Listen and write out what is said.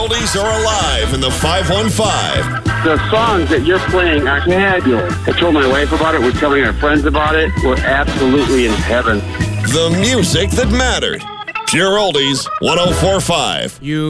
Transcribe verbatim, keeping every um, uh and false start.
Oldies are alive in the five one five. The songs that you're playing are fabulous. I told my wife about it. We're telling our friends about it. We're absolutely in heaven. The music that mattered. Pure Oldies, one oh four point five. You